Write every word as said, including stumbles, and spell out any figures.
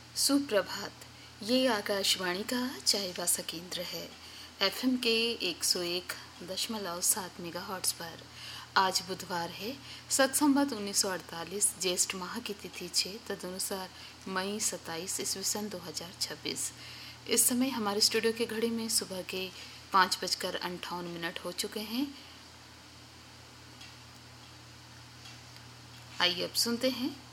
सुप्रभात। ये आकाशवाणी का चाईबासा केंद्र है। एफएम के एक सौ एक दशमलव सात मेगाहर्ट्ज़ पर आज बुधवार है। सत संवत उन्नीस सौ अड़तालीस ज्येष्ठ माह की तिथि छः तदनुसार मई सत्ताईस ईस्वी सन दो हज़ार छब्बीस। इस समय हमारे स्टूडियो के घड़ी में सुबह के पाँच बजकर अंठावन मिनट हो चुके हैं। आइए अब सुनते हैं